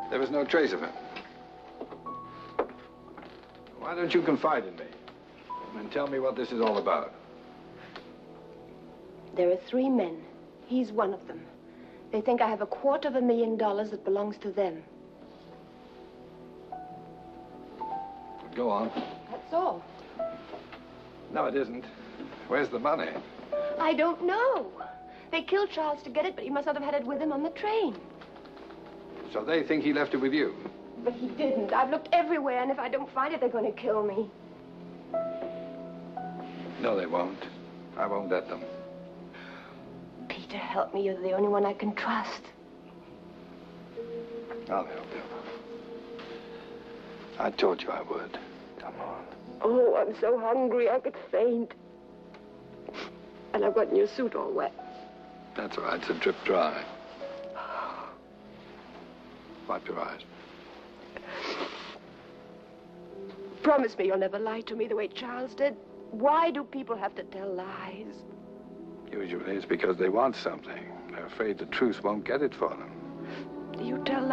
There was no trace of him. Why don't you confide in me and tell me what this is all about? There are 3 men. He's one of them. They think I have $250,000 that belongs to them. Go on. That's all. No, it isn't. Where's the money? I don't know. They killed Charles to get it, but he must not have had it with him on the train. So they think he left it with you? But he didn't. I've looked everywhere, and if I don't find it, they're going to kill me. No, they won't. I won't let them. Peter, help me. You're the only one I can trust. I'll help you. I told you I would. Come on. Oh, I'm so hungry I could faint. And I've got your suit all wet. That's all right. It's a drip dry. Wipe your eyes. Promise me you'll never lie to me the way Charles did. Why do people have to tell lies? Usually it's because they want something. They're afraid the truth won't get it for them. You tell